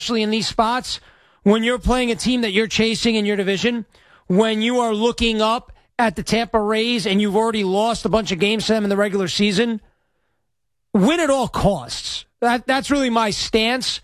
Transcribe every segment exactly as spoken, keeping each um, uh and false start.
especially in these spots, when you're playing a team that you're chasing in your division, when you are looking up at the Tampa Rays and you've already lost a bunch of games to them in the regular season, win at all costs. That That's really my stance.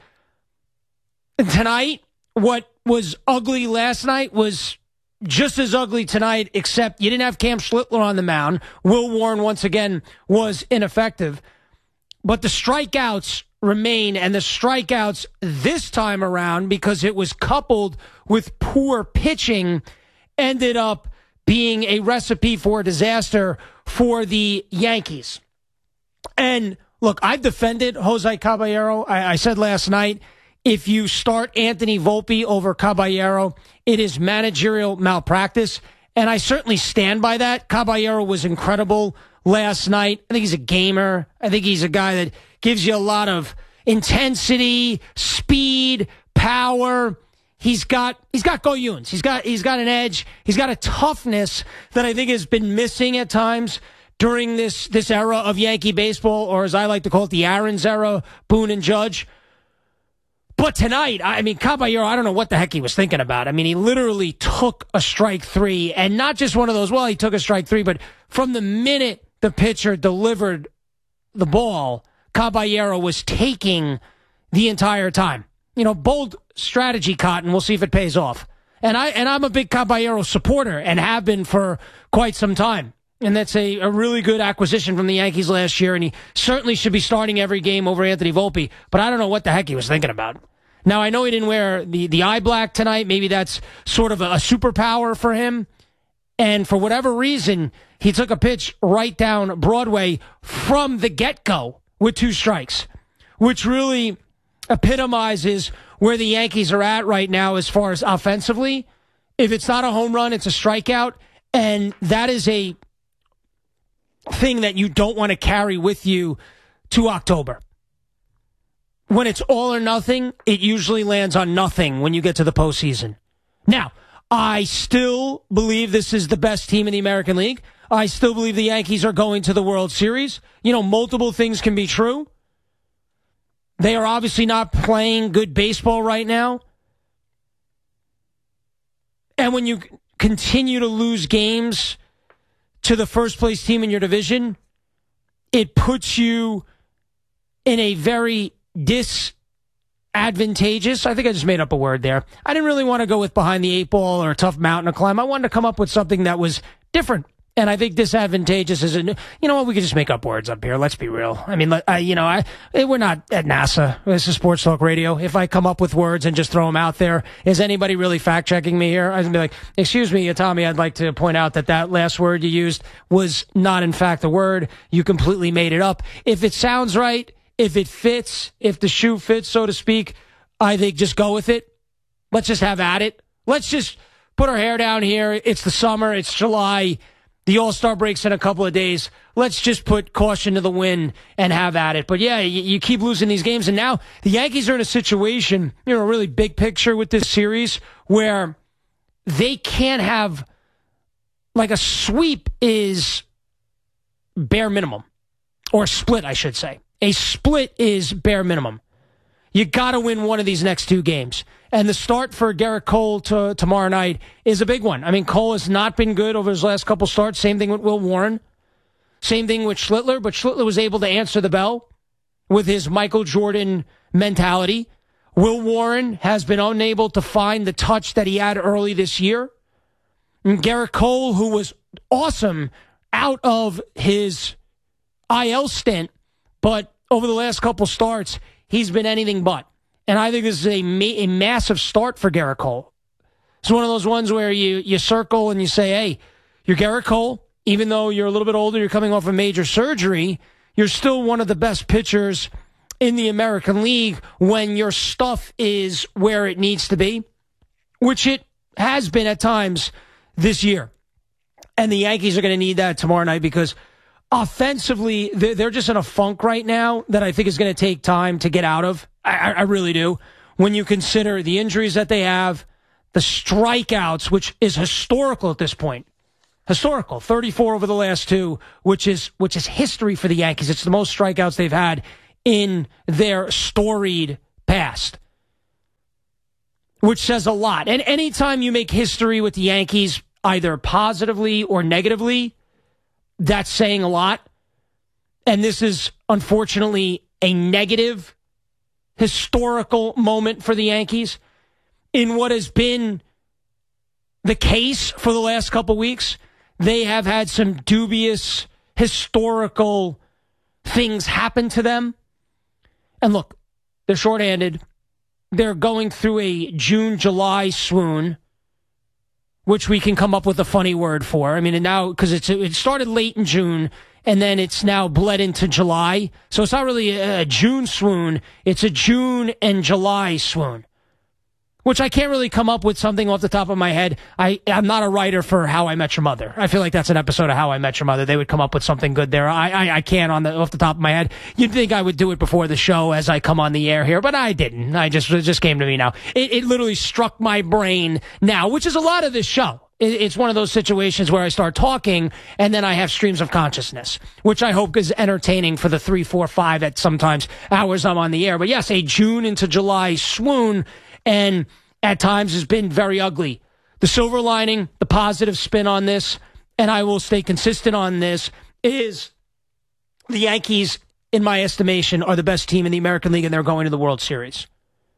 Tonight, what was ugly last night was just as ugly tonight, except you didn't have Cam Schlittler on the mound. Will Warren, once again, was ineffective. But the strikeouts remain, and the strikeouts this time around, because it was coupled with poor pitching, ended up being a recipe for disaster for the Yankees. And look, I've defended Jose Caballero. I, I said last night, if you start Anthony Volpe over Caballero, it is managerial malpractice. And I certainly stand by that. Caballero was incredible last night. I think he's a gamer. I think he's a guy that gives you a lot of intensity, speed, power. He's got he's got go-yuns. He's got he's got an edge. He's got a toughness that I think has been missing at times during this this era of Yankee baseball, or as I like to call it, the Aaron's era, Boone and Judge. But tonight, I mean, Caballero, I don't know what the heck he was thinking about. I mean, he literally took a strike three, and not just one of those, well, he took a strike three, but from the minute the pitcher delivered the ball, Caballero was taking the entire time. You know, bold strategy, Cotton. We'll see if it pays off. And, I, and I'm a big Caballero supporter and have been for quite some time. And that's a, a really good acquisition from the Yankees last year, and he certainly should be starting every game over Anthony Volpe, but I don't know what the heck he was thinking about. Now, I know he didn't wear the, the eye black tonight. Maybe that's sort of a, a superpower for him. And for whatever reason, he took a pitch right down Broadway from the get-go with two strikes, which really epitomizes where the Yankees are at right now as far as offensively. If it's not a home run, it's a strikeout, and that is a thing that you don't want to carry with you to October. When it's all or nothing, it usually lands on nothing when you get to the postseason. Now, I still believe this is the best team in the American League. I still believe the Yankees are going to the World Series. You know, multiple things can be true. They are obviously not playing good baseball right now. And when you continue to lose games to the first place team in your division, it puts you in a very disadvantageous, I think I just made up a word there. I didn't really want to go with behind the eight ball or a tough mountain to climb. I wanted to come up with something that was different. And I think disadvantageous is a new, you know what, we could just make up words up here. Let's be real. I mean, I, you know, I, we're not at NASA. This is Sports Talk Radio. If I come up with words and just throw them out there, is anybody really fact checking me here? I'd be like, excuse me, Tommy, I'd like to point out that that last word you used was not in fact a word. You completely made it up. If it sounds right, if it fits, if the shoe fits, so to speak, I think just go with it. Let's just have at it. Let's just put our hair down here. It's the summer. It's July. The All-Star break's in a couple of days. Let's just put caution to the wind and have at it. But yeah, you, you keep losing these games. And now the Yankees are in a situation, you know, a really big picture with this series where they can't have, like a sweep is bare minimum. Or a split, I should say. A split is bare minimum. You got to win one of these next two games. And the start for Garrett Cole to, tomorrow night is a big one. I mean, Cole has not been good over his last couple starts. Same thing with Will Warren. Same thing with Schlittler. But Schlittler was able to answer the bell with his Michael Jordan mentality. Will Warren has been unable to find the touch that he had early this year. And Garrett Cole, who was awesome out of his I L stint, but over the last couple starts, he's been anything but. And I think this is a, ma- a massive start for Garrett Cole. It's one of those ones where you, you circle and you say, hey, you're Garrett Cole. Even though you're a little bit older, you're coming off a major surgery, you're still one of the best pitchers in the American League when your stuff is where it needs to be, which it has been at times this year. And the Yankees are going to need that tomorrow night because offensively, they're just in a funk right now that I think is going to take time to get out of. I, I really do. When you consider the injuries that they have, the strikeouts, which is historical at this point. Historical. thirty-four over the last two, which is which is history for the Yankees. It's the most strikeouts they've had in their storied past. which says a lot. And anytime you make history with the Yankees, either positively or negatively, that's saying a lot. And this is, unfortunately, a negative historical moment for the Yankees in what has been the case for the last couple weeks. They have had some dubious historical things happen to them. And look, they're shorthanded. They're going through a June, July swoon, which we can come up with a funny word for. I mean, and now, because it's it started late in June, and then it's now bled into July. So it's not really a, a June swoon. It's a June and July swoon, which I can't really come up with something off the top of my head. I, I'm not a writer for How I Met Your Mother. I feel like that's an episode of How I Met Your Mother. They would come up with something good there. I, I, I can't on the off the top of my head. You'd think I would do it before the show as I come on the air here, but I didn't. I just it just came to me now. It, it literally struck my brain now, which is a lot of this show. It's one of those situations where I start talking and then I have streams of consciousness, which I hope is entertaining for the three, four, five at sometimes hours I'm on the air. But yes, a June into July swoon, and at times has been very ugly. The silver lining, the positive spin on this, and I will stay consistent on this, is the Yankees, in my estimation, are the best team in the American League, and they're going to the World Series.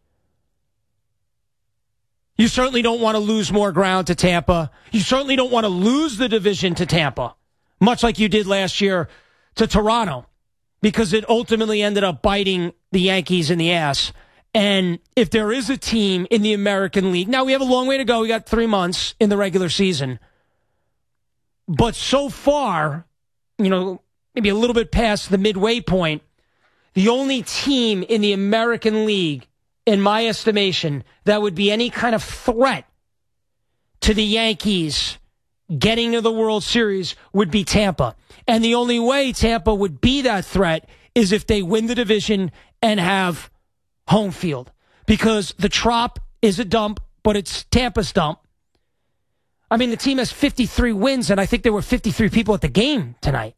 You certainly don't want to lose more ground to Tampa. You certainly don't want to lose the division to Tampa, much like you did last year to Toronto, because it ultimately ended up biting the Yankees in the ass. And if there is a team in the American League, now we have a long way to go. We got three months in the regular season. But so far, you know, maybe a little bit past the midway point, the only team in the American League, in my estimation, that would be any kind of threat to the Yankees getting to the World Series would be Tampa. And the only way Tampa would be that threat is if they win the division and have home field. Because the Trop is a dump, but it's Tampa's dump. I mean, the team has fifty-three wins, and I think there were fifty-three people at the game tonight.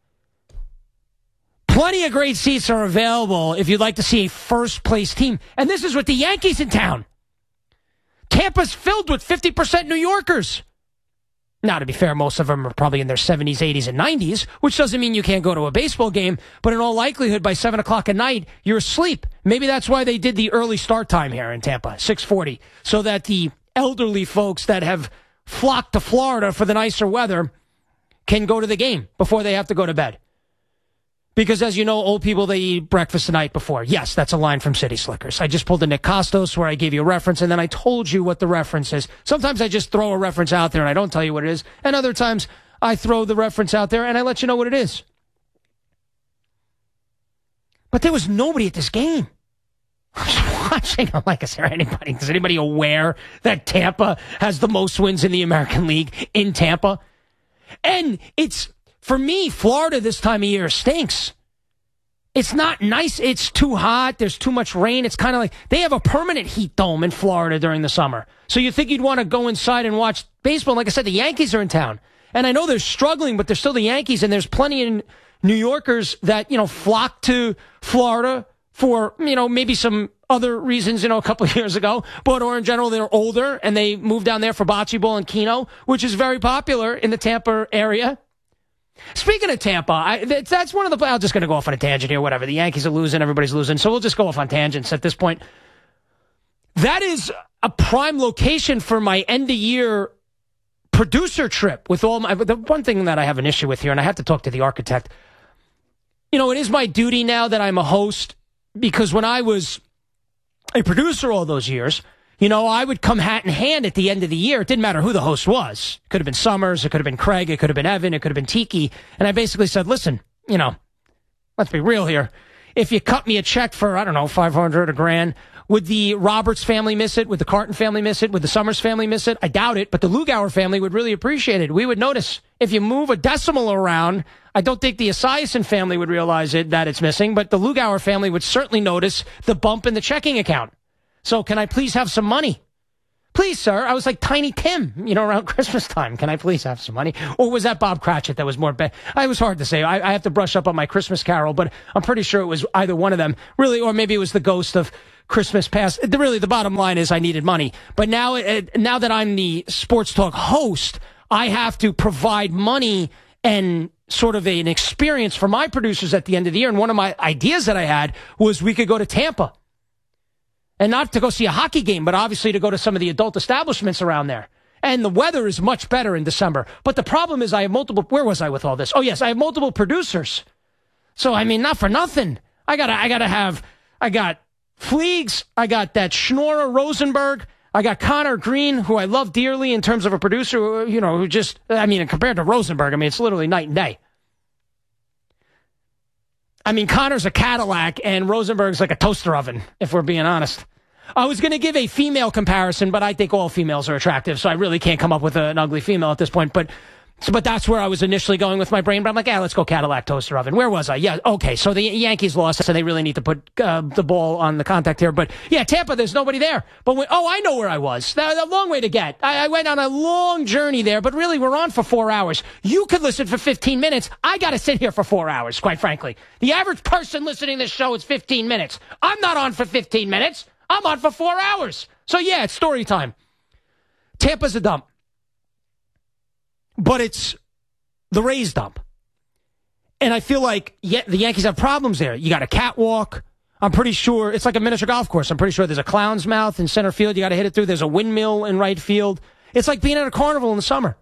Plenty of great seats are available if you'd like to see a first-place team. And this is with the Yankees in town. Tampa's filled with fifty percent New Yorkers. Now, to be fair, most of them are probably in their seventies, eighties, and nineties, which doesn't mean you can't go to a baseball game, but in all likelihood, by seven o'clock at night, you're asleep. Maybe that's why they did the early start time here in Tampa, six forty, so that the elderly folks that have flocked to Florida for the nicer weather can go to the game before they have to go to bed. Because, as you know, old people, they eat breakfast the night before. Yes, that's a line from City Slickers. I just pulled a Nick Costos where I gave you a reference, and then I told you what the reference is. Sometimes I just throw a reference out there, and I don't tell you what it is. And other times, I throw the reference out there, and I let you know what it is. But there was nobody at this game. I was watching. I'm like, is there anybody? Is anybody aware that Tampa has the most wins in the American League in Tampa? And it's... For me, Florida this time of year stinks. It's not nice. It's too hot. There's too much rain. It's kind of like they have a permanent heat dome in Florida during the summer. So you think you'd want to go inside and watch baseball. Like I said, the Yankees are in town. And I know they're struggling, but they're still the Yankees. And there's plenty of New Yorkers that, you know, flock to Florida for, you know, maybe some other reasons, you know, a couple of years ago. But or in general, they're older and they moved down there for bocce ball and keno, which is very popular in the Tampa area. Speaking of Tampa, I, that's one of the... I'm just going to go off on a tangent here, whatever. The Yankees are losing, everybody's losing, so we'll just go off on tangents at this point. That is a prime location for my end-of-year producer trip with all my... The one thing that I have an issue with here, and I have to talk to the architect, you know, it is my duty now that I'm a host, because when I was a producer all those years... You know, I would come hat in hand at the end of the year. It didn't matter who the host was. It could have been Summers. It could have been Craig. It could have been Evan. It could have been Tiki. And I basically said, listen, you know, let's be real here. If you cut me a check for, I don't know, five hundred, a grand, would the Roberts family miss it? Would the Carton family miss it? Would the Summers family miss it? I doubt it, but the Lugauer family would really appreciate it. We would notice. If you move a decimal around, I don't think the Esiason family would realize it, that it's missing, but the Lugauer family would certainly notice the bump in the checking account. So can I please have some money? Please, sir. I was like Tiny Tim, you know, around Christmas time. Can I please have some money? Or was that Bob Cratchit that was more... Be- I was hard to say. I, I have to brush up on my Christmas Carol, but I'm pretty sure it was either one of them. Really, or maybe it was the ghost of Christmas past. Really, the bottom line is I needed money. But now, now that I'm the sports talk host, I have to provide money and sort of a, an experience for my producers at the end of the year. And one of my ideas that I had was we could go to Tampa. And not to go see a hockey game, but obviously to go to some of the adult establishments around there. And the weather is much better in December. But the problem is I have multiple, where was I with all this? Oh, yes, I have multiple producers. So, I mean, not for nothing. I gotta, I gotta have, I got Fleegs, I got that Schnorrer Rosenberg, I got Connor Green, who I love dearly in terms of a producer, you know, who just, I mean, compared to Rosenberg, I mean, it's literally night and day. I mean, Connor's a Cadillac and Rosenberg's like a toaster oven, if we're being honest. I was going to give a female comparison, but I think all females are attractive, so I really can't come up with an ugly female at this point. But so, but that's where I was initially going with my brain. But I'm like, yeah, let's go Cadillac toaster oven. Where was I? Yeah, okay. So the Yankees lost, so they really need to put uh, the ball on the contact here. But yeah, Tampa, there's nobody there. But when, oh, I know where I was. That, a long way to get. I, I went on a long journey there, but really we're on for four hours. You could listen for fifteen minutes. I got to sit here for four hours, quite frankly. The average person listening to this show is fifteen minutes. I'm not on for fifteen minutes. I'm on for four hours. So yeah, it's story time. Tampa's a dump. But it's the Rays dump. And I feel like yeah, the Yankees have problems there. You got a catwalk. I'm pretty sure it's like a miniature golf course. I'm pretty sure there's a clown's mouth in center field. You got to hit it through. There's a windmill in right field. It's like being at a carnival in the summer.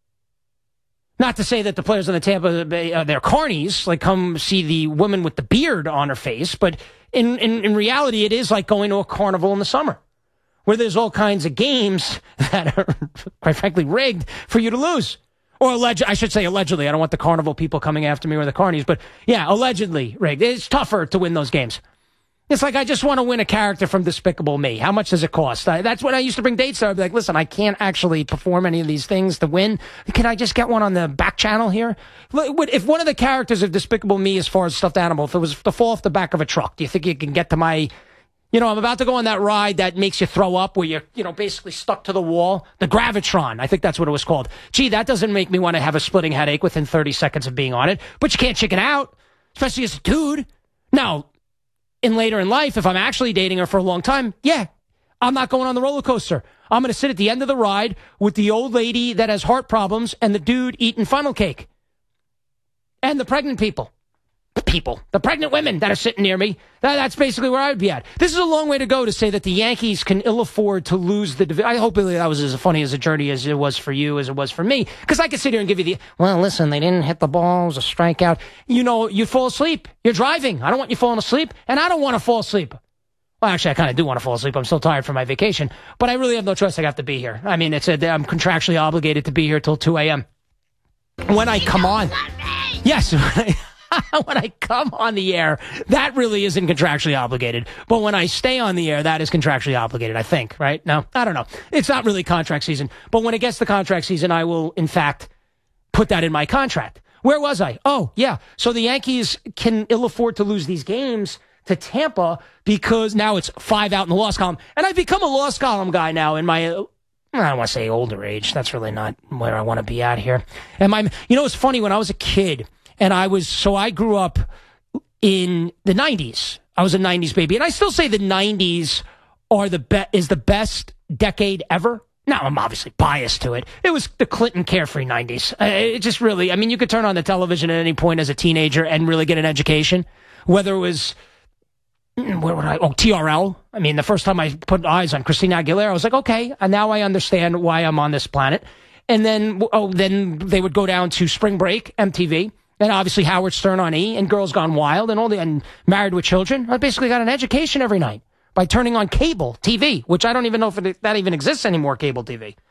Not to say that the players in the Tampa Bay, uh, they're carnies, like come see the woman with the beard on her face. But in, in, in reality, it is like going to a carnival in the summer, where there's all kinds of games that are, quite frankly, rigged for you to lose. Or alleged, I should say allegedly. I don't want the carnival people coming after me or the carnies, but yeah, allegedly rigged. It's tougher to win those games. It's like I just want to win a character from Despicable Me. How much does it cost? I, that's when I used to bring dates there. I'd be like, listen, I can't actually perform any of these things to win. Can I just get one on the back channel here? If one of the characters of Despicable Me, as far as stuffed animal, if it was to fall off the back of a truck, do you think you can get to my... You know, I'm about to go on that ride that makes you throw up where you're, you know, basically stuck to the wall. The Gravitron, I think that's what it was called. Gee, that doesn't make me want to have a splitting headache within thirty seconds of being on it. But you can't chicken out, especially as a dude. Now, in later in life, if I'm actually dating her for a long time, yeah, I'm not going on the roller coaster. I'm going to sit at the end of the ride with the old lady that has heart problems and the dude eating funnel cake. And the pregnant people. People, the pregnant women that are sitting near me. That, that's basically where I would be at. This is a long way to go to say that the Yankees can ill afford to lose the division. I hope that was as funny as a journey as it was for you, as it was for me. Because I could sit here and give you the, well, listen, they didn't hit the ball. It was a strikeout. You know, you fall asleep. You're driving. I don't want you falling asleep. And I don't want to fall asleep. Well, actually, I kind of do want to fall asleep. I'm still tired from my vacation. But I really have no choice. I have to be here. I mean, it's a, I'm contractually obligated to be here till two a.m. When I come on. Yes. When I come on the air, that really isn't contractually obligated. But when I stay on the air, that is contractually obligated, I think, right? No, I don't know. It's not really contract season. But when it gets to contract season, I will, in fact, put that in my contract. Where was I? Oh, yeah. So the Yankees can ill afford to lose these games to Tampa because now it's five out in the loss column. And I've become a loss column guy now in my... I don't want to say older age. That's really not where I want to be at here. And my, you know, it's funny, when I was a kid... And I was, so I grew up in the nineties. I was a nineties baby. And I still say the nineties are the be- is the best decade ever. Now, I'm obviously biased to it. It was the Clinton carefree nineties. Uh, it just really, I mean, you could turn on the television at any point as a teenager and really get an education. Whether it was, where would I, oh, T R L. I mean, the first time I put eyes on Christina Aguilera, I was like, okay, and now I understand why I'm on this planet. And then, oh, then they would go down to Spring Break, M T V. And obviously Howard Stern on E! And Girls Gone Wild and all the, and Married with Children. I basically got an education every night by turning on cable T V, which I don't even know if it, that even exists anymore, cable T V.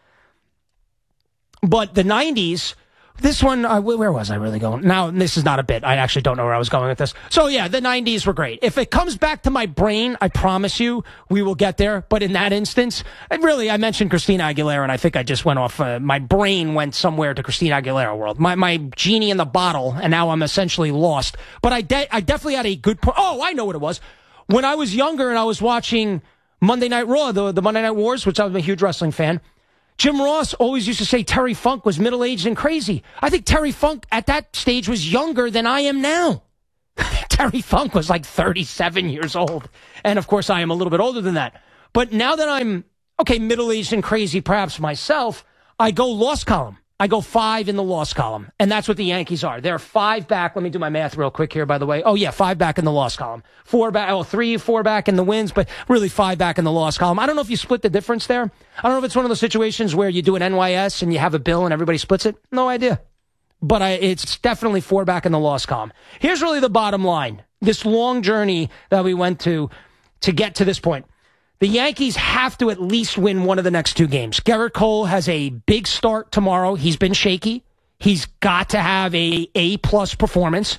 But the nineties, this one, uh, where was I really going? Now, this is not a bit. I actually don't know where I was going with this. So yeah, the nineties were great. If it comes back to my brain, I promise you, we will get there. But in that instance, and really, I mentioned Christina Aguilera, and I think I just went off, uh, my brain went somewhere to Christina Aguilera world. My my genie in the bottle, and now I'm essentially lost. But I, de- I definitely had a good point. Oh, I know what it was. When I was younger and I was watching Monday Night Raw, the, the Monday Night Wars, which I'm a huge wrestling fan, Jim Ross always used to say Terry Funk was middle-aged and crazy. I think Terry Funk at that stage was younger than I am now. Terry Funk was like thirty-seven years old. And, of course, I am a little bit older than that. But now that I'm, okay, middle-aged and crazy perhaps myself, I go loss column. I go five in the loss column, and that's what the Yankees are. They're five back. Let me do my math real quick here, by the way. Oh, yeah, five back in the loss column. Four back, oh, three, four back in the wins, but really five back in the loss column. I don't know if you split the difference there. I don't know if it's one of those situations where you do an N Y S and you have a bill and everybody splits it. No idea. But I, it's definitely four back in the loss column. Here's really the bottom line. This long journey that we went to to get to this point. The Yankees have to at least win one of the next two games. Gerrit Cole has a big start tomorrow. He's been shaky. He's got to have a A-plus performance.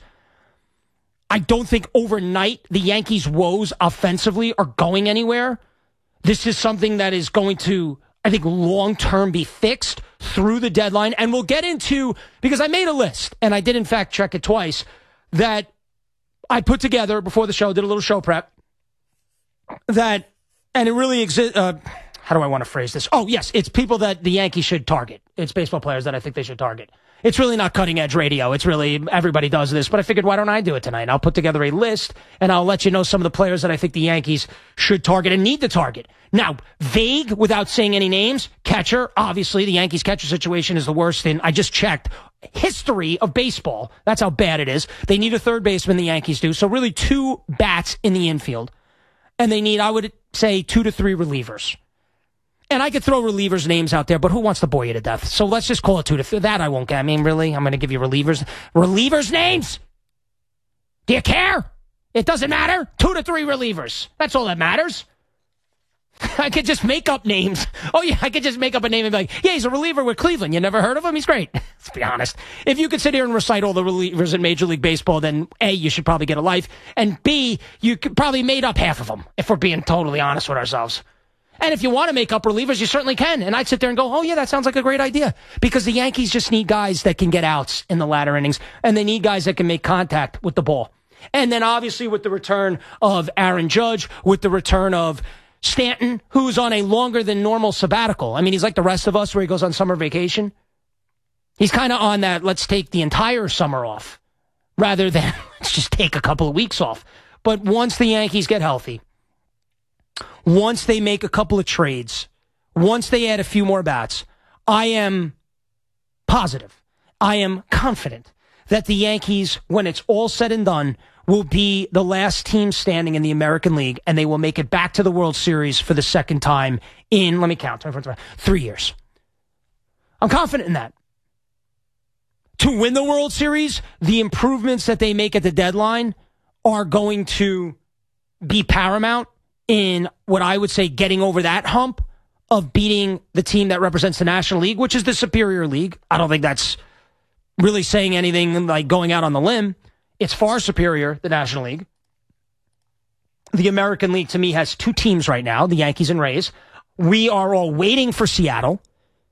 I don't think overnight the Yankees' woes offensively are going anywhere. This is something that is going to, I think, long-term be fixed through the deadline. And we'll get into, because I made a list, and I did in fact check it twice, that I put together before the show, did a little show prep, that... And it really exists. Uh, how do I want to phrase this? Oh, yes, it's people that the Yankees should target. It's baseball players that I think they should target. It's really not cutting edge radio. It's really everybody does this. But I figured, why don't I do it tonight? I'll put together a list, and I'll let you know some of the players that I think the Yankees should target and need to target. Now, vague, without saying any names, catcher. Obviously, the Yankees catcher situation is the worst in, I just checked, history of baseball. That's how bad it is. They need a third baseman, the Yankees do. So really two bats in the infield. And they need, I would say, two to three relievers. And I could throw relievers' names out there, but who wants to bore you to death? So let's just call it two to three. That I won't get. I mean, really? I'm going to give you relievers. Relievers' names? Do you care? It doesn't matter. Two to three relievers. That's all that matters. I could just make up names. Oh, yeah, I could just make up a name and be like, yeah, he's a reliever with Cleveland. You never heard of him? He's great. Let's be honest. If you could sit here and recite all the relievers in Major League Baseball, then A, you should probably get a life, and B, you could probably made up half of them, if we're being totally honest with ourselves. And if you want to make up relievers, you certainly can. And I'd sit there and go, oh, yeah, that sounds like a great idea. Because the Yankees just need guys that can get outs in the latter innings, and they need guys that can make contact with the ball. And then obviously with the return of Aaron Judge, with the return of Stanton, who's on a longer than normal sabbatical. I mean, he's like the rest of us where he goes on summer vacation. He's kind of on that, let's take the entire summer off rather than let's just take a couple of weeks off. But once the Yankees get healthy, once they make a couple of trades, once they add a few more bats, I am positive, I am confident that the Yankees, when it's all said and done, will be the last team standing in the American League, and they will make it back to the World Series for the second time in, let me count, three years. I'm confident in that. To win the World Series, the improvements that they make at the deadline are going to be paramount in what I would say getting over that hump of beating the team that represents the National League, which is the superior league. I don't think that's really saying anything like going out on the limb. It's far superior, the National League. The American League, to me, has two teams right now, the Yankees and Rays. We are all waiting for Seattle.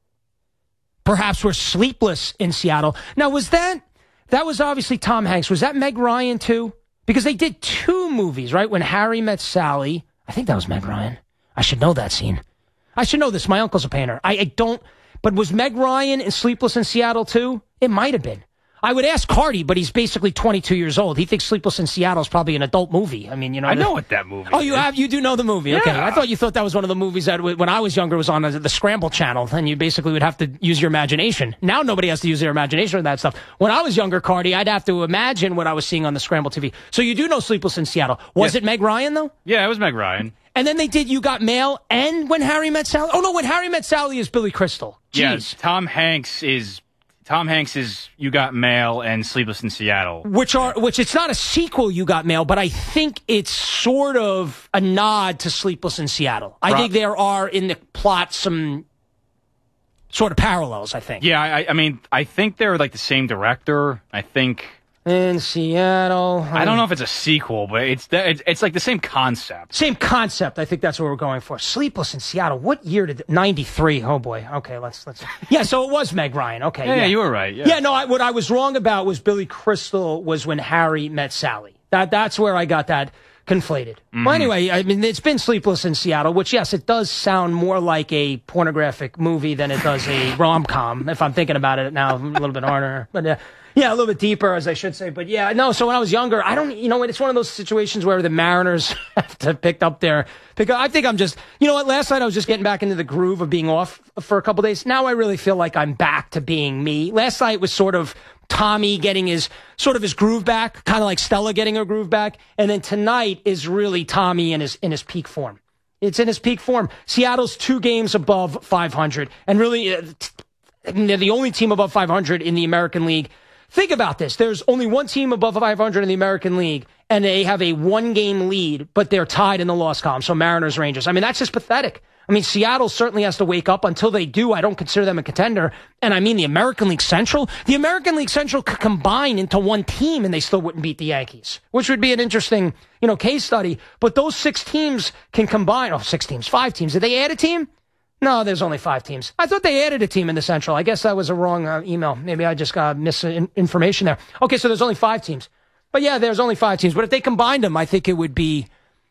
Perhaps we're sleepless in Seattle. Now, was that, that was obviously Tom Hanks. Was that Meg Ryan, too? Because they did two movies, right? When Harry Met Sally. I think that was Meg Ryan. I should know that scene. I should know this. My uncle's a painter. I, I don't, but was Meg Ryan in Sleepless in Seattle, too? It might have been. I would ask Cardi, but he's basically twenty-two years old. He thinks Sleepless in Seattle is probably an adult movie. I mean, you know. I the, know what that movie Oh, you is. have? You do know the movie. Yeah. Okay. I thought you thought that was one of the movies that, when I was younger, was on the Scramble Channel, and you basically would have to use your imagination. Now nobody has to use their imagination for that stuff. When I was younger, Cardi, I'd have to imagine what I was seeing on the Scramble T V. So you do know Sleepless in Seattle. Was yes. it Meg Ryan, though? Yeah, it was Meg Ryan. And then they did You Got Mail and When Harry Met Sally. Oh, no, When Harry Met Sally is Billy Crystal. Jeez. Yes, Tom Hanks is... Tom Hanks is You Got Mail and Sleepless in Seattle. Which are, which it's not a sequel, You Got Mail, but I think it's sort of a nod to Sleepless in Seattle. I Right. think there are in the plot some sort of parallels, I think. Yeah, I, I mean, I think they're like the same director. I think... In Seattle. I don't know if it's a sequel, but it's it's, it's like the same concept. Same concept. I think that's what we're going for. Sleepless in Seattle. What year did ninety-three? Oh boy. Okay, let's let's. Yeah, so it was Meg Ryan. Okay. Yeah, yeah. yeah you were right. Yeah, yeah no, I, what I was wrong about was Billy Crystal was When Harry Met Sally. That that's where I got that conflated. Mm-hmm. Well, anyway, I mean, it's been Sleepless in Seattle, which yes, it does sound more like a pornographic movie than it does a rom-com. If I'm thinking about it now, a little bit harder, but. Uh, Yeah, a little bit deeper, as I should say. But yeah, no, so when I was younger, I don't, you know, it's one of those situations where the Mariners have to pick up their, pick up, I think I'm just, you know what, last night I was just getting back into the groove of being off for a couple days. Now I really feel like I'm back to being me. Last night was sort of Tommy getting his, sort of his groove back, kind of like Stella getting her groove back. And then tonight is really Tommy in his, in his peak form. It's in his peak form. Seattle's two games above five hundred. And really, uh, they're the only team above five hundred in the American League. Think about this. There's only one team above five hundred in the American League, and they have a one-game lead, but they're tied in the loss column. So Mariners, Rangers. I mean, that's just pathetic. I mean, Seattle certainly has to wake up. Until they do, I don't consider them a contender. And I mean, the American League Central, the American League Central could combine into one team, and they still wouldn't beat the Yankees, which would be an interesting, you know, case study. But those six teams can combine. Oh, six teams, five teams. Did they add a team? No, there's only five teams. I thought they added a team in the Central. I guess that was a wrong uh, email. Maybe I just got misinformation there. Okay, so there's only five teams. But yeah, there's only five teams. But if they combined them, I think it would be,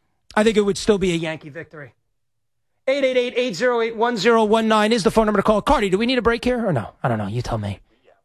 I think it would still be a Yankee victory. eight eight eight, eight oh eight, one oh one nine is the phone number to call. Cardi, do we need a break here or no? I don't know. You tell me.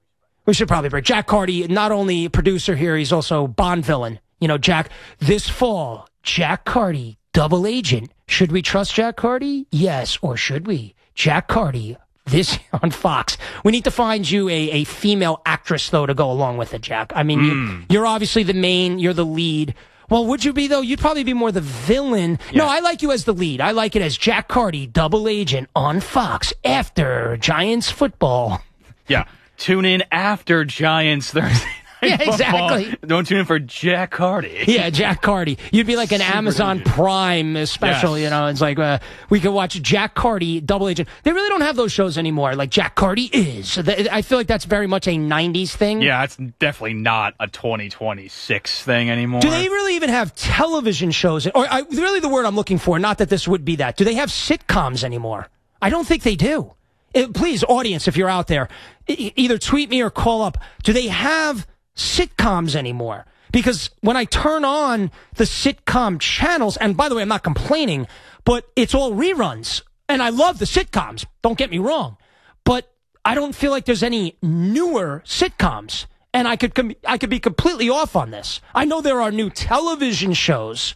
We should probably break. Jack Cardi, not only producer here, he's also Bond villain. You know, Jack, this fall, Jack Cardi, double agent. Should we trust Jack Cardi? Yes, or should we? Jack Cardi, this on Fox. We need to find you a, a female actress, though, to go along with it, Jack. I mean, mm. you, you're obviously the main, you're the lead. Well, would you be, though? You'd probably be more the villain. Yeah. No, I like you as the lead. I like it as Jack Cardi, double agent on Fox after Giants football. Yeah, tune in after Giants Thursday. Yeah, exactly. Don't tune in for Jack Cardi. Yeah, Jack Cardi. You'd be like an Super Amazon agent. Prime special, yes. You know. It's like uh, we could watch Jack Cardi, double agent. They really don't have those shows anymore, like Jack Cardi is. I feel like that's very much a nineties thing. Yeah, it's definitely not a twenty twenty-six thing anymore. Do they really even have television shows? Or I, really the word I'm looking for, not that this would be that. Do they have sitcoms anymore? I don't think they do. It, please, audience, if you're out there, either tweet me or call up. Do they have sitcoms anymore? Because when I turn on the sitcom channels, and by the way, I'm not complaining, but it's all reruns. And I love the sitcoms. Don't get me wrong. But I don't feel like there's any newer sitcoms. And I could com- I could be completely off on this. I know there are new television shows.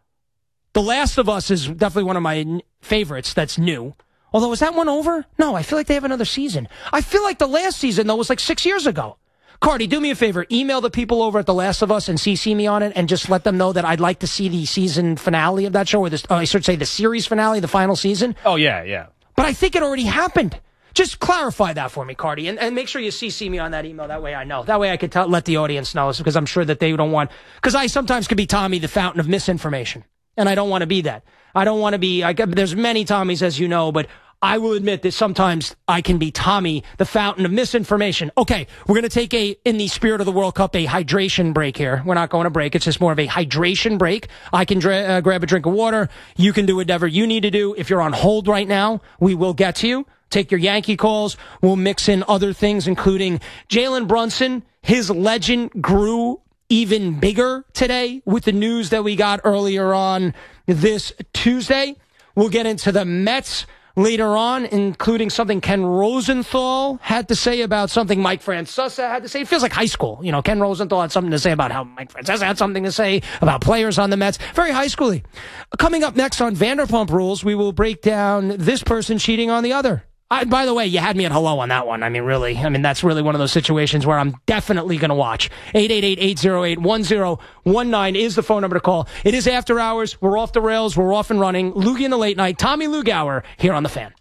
The Last of Us is definitely one of my n- favorites that's new. Although, is that one over? No, I feel like they have another season. I feel like the last season, though, was like six years ago. Cardi, do me a favor. Email the people over at The Last of Us and C C me on it and just let them know that I'd like to see the season finale of that show, or this, oh, I should say the series finale, the final season. Oh, yeah, yeah. But I think it already happened. Just clarify that for me, Cardi, and, and make sure you C C me on that email. That way I know. That way I could tell, let the audience know, because I'm sure that they don't want, because I sometimes could be Tommy, the fountain of misinformation, and I don't want to be that. I don't want to be, I, there's many Tommies, as you know, but I will admit that sometimes I can be Tommy, the fountain of misinformation. Okay, we're going to take a, in the spirit of the World Cup, a hydration break here. We're not going to break. It's just more of a hydration break. I can dra- uh, grab a drink of water. You can do whatever you need to do. If you're on hold right now, we will get to you. Take your Yankee calls. We'll mix in other things, including Jalen Brunson. His legend grew even bigger today with the news that we got earlier on this Tuesday. We'll get into the Mets later on, including something Ken Rosenthal had to say about something Mike Francesa had to say. It feels like high school. You know, Ken Rosenthal had something to say about how Mike Francesa had something to say about players on the Mets. Very high schooly. Coming up next on Vanderpump Rules, we will break down this person cheating on the other. I, by the way, you had me at hello on that one. I mean, really. I mean, that's really one of those situations where I'm definitely going to watch. eight eight eight, eight oh eight, one oh one nine is the phone number to call. It is after hours. We're off the rails. We're off and running. Loogie in the late night. Tommy Lugauer here on The Fan.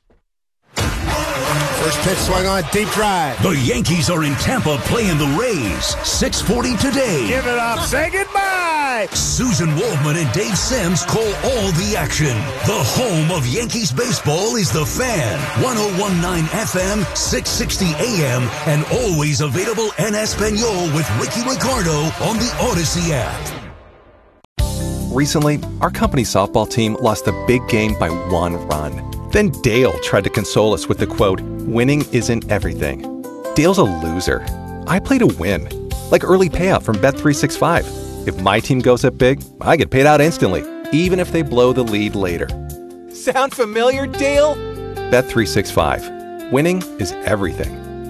First pitch swung on, deep drive. The Yankees are in Tampa playing the Rays. six forty today. Give it up. Say goodbye. Susan Waldman and Dave Sims call all the action. The home of Yankees baseball is The Fan. one oh one point nine F M, six sixty A M, and always available en Espanol with Ricky Ricardo on the Odyssey app. Recently, our company softball team lost a big game by one run. Then Dale tried to console us with the quote, "Winning isn't everything." Dale's a loser. I play to win. Like early payout from Bet three sixty-five. If my team goes up big, I get paid out instantly, even if they blow the lead later. Sound familiar, Dale? Bet three sixty-five. Winning is everything.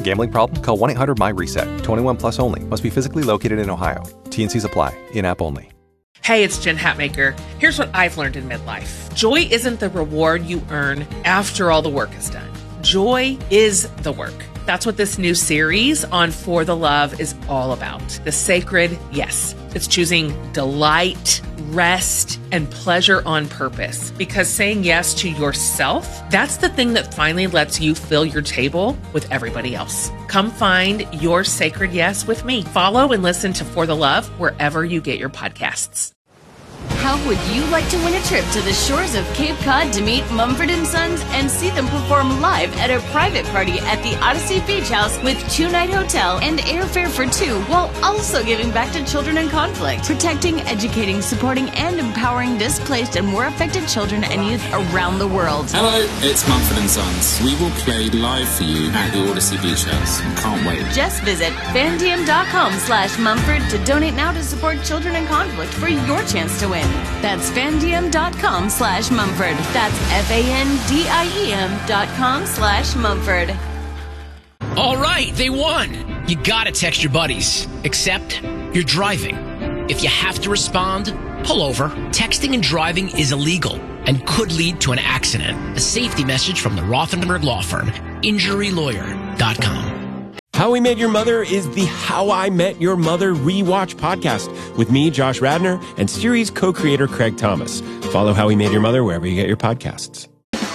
Gambling problem? Call one eight hundred my reset. twenty-one plus only. Must be physically located in Ohio. T N Cs apply. In-app only. Hey, it's Jen Hatmaker. Here's what I've learned in midlife. Joy isn't the reward you earn after all the work is done. Joy is the work. That's what this new series on For the Love is all about. The sacred yes. It's choosing delight, rest, and pleasure on purpose. Because saying yes to yourself, that's the thing that finally lets you fill your table with everybody else. Come find your sacred yes with me. Follow and listen to For the Love wherever you get your podcasts. How would you like to win a trip to the shores of Cape Cod to meet Mumford and Sons and see them perform live at a private party at the Odyssey Beach House with two-night hotel and airfare for two, while also giving back to children in conflict, protecting, educating, supporting, and empowering displaced and war affected children and youth around the world? Hello, it's Mumford and Sons. We will play live for you at the Odyssey Beach House. Can't wait. Just visit fandm.com slash Mumford to donate now to support children in conflict for your chance to win. That's fandiem.com slash Mumford. That's F-A-N-D-I-E-M dot com slash Mumford. All right, they won. You gotta text your buddies. Except you're driving. If you have to respond, pull over. Texting and driving is illegal and could lead to an accident. A safety message from the Rothenberg Law Firm. injury lawyer dot com. How We Met Your Mother is the How I Met Your Mother rewatch podcast with me, Josh Radnor, and series co-creator Craig Thomas. Follow How We Met Your Mother wherever you get your podcasts.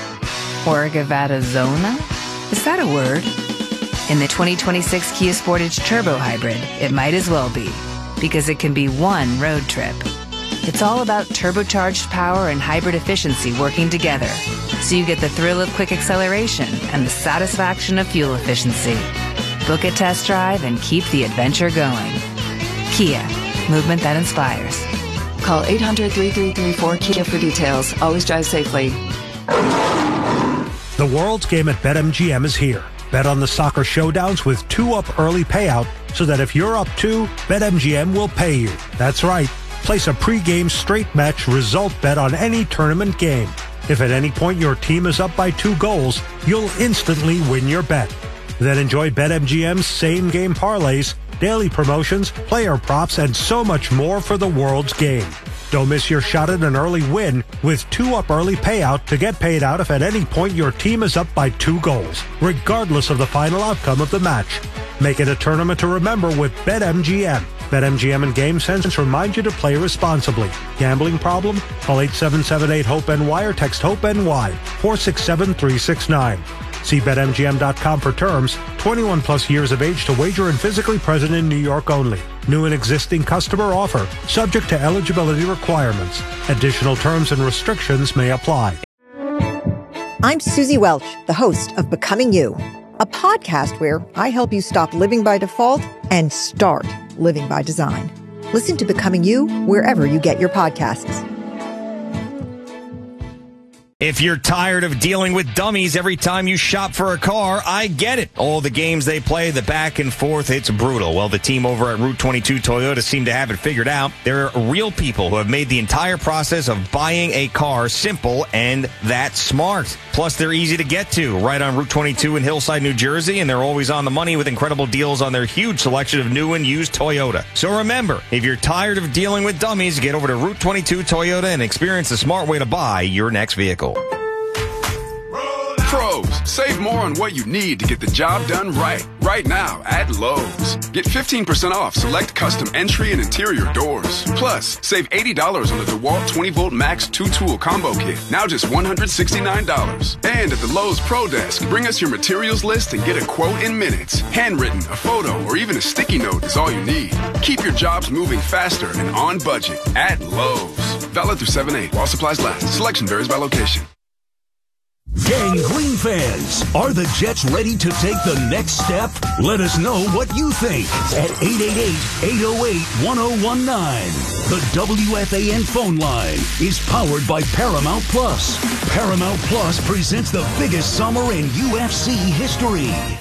Orgavattazona? Is that a word? In the twenty twenty-six Kia Sportage Turbo Hybrid, it might as well be, because it can be one road trip. It's all about turbocharged power and hybrid efficiency working together, so you get the thrill of quick acceleration and the satisfaction of fuel efficiency. Book a test drive and keep the adventure going. Kia, movement that inspires. Call eight hundred, three three three, four, K I A for details. Always drive safely. The World's Game at BetMGM is here. Bet on the soccer showdowns with two-up early payout so that if you're up two, BetMGM will pay you. That's right. Place a pre-game straight match result bet on any tournament game. If at any point your team is up by two goals, you'll instantly win your bet. Then enjoy BetMGM's same-game parlays, daily promotions, player props, and so much more for the World's Game. Don't miss your shot at an early win with two-up early payout to get paid out if at any point your team is up by two goals, regardless of the final outcome of the match. Make it a tournament to remember with BetMGM. BetMGM and GameSense remind you to play responsibly. Gambling problem? Call eight seven seven eight, HOPE N Y or text HOPE-NY four six seven, three six nine. See Bet M G M dot com for terms. twenty-one plus years of age to wager and physically present in New York only. New and existing customer offer. Subject to eligibility requirements. Additional terms and restrictions may apply. I'm Susie Welch, the host of Becoming You, a podcast where I help you stop living by default and start living by design. Listen to Becoming You wherever you get your podcasts. If you're tired of dealing with dummies every time you shop for a car, I get it. All the games they play, the back and forth, it's brutal. Well, the team over at Route twenty-two Toyota seem to have it figured out. They're real people who have made the entire process of buying a car simple and that smart. Plus, they're easy to get to, right on Route twenty-two in Hillside, New Jersey, and they're always on the money with incredible deals on their huge selection of new and used Toyota. So remember, if you're tired of dealing with dummies, get over to Route twenty-two Toyota and experience the smart way to buy your next vehicle. Pros, save more on what you need to get the job done right. Right now at Lowe's. Get fifteen percent off select custom entry and interior doors. Plus, save eighty dollars on the DeWalt twenty volt Max two tool combo kit. Now just one hundred sixty-nine dollars. And at the Lowe's Pro Desk, bring us your materials list and get a quote in minutes. Handwritten, a photo, or even a sticky note is all you need. Keep your jobs moving faster and on budget at Lowe's. Valid through seven eight while supplies last. Selection varies by location. Gang Green fans, are the Jets ready to take the next step? Let us know what you think at eight eight eight, eight oh eight, one oh one nine. The W F A N phone line is powered by Paramount Plus. Paramount Plus presents the biggest summer in U F C history.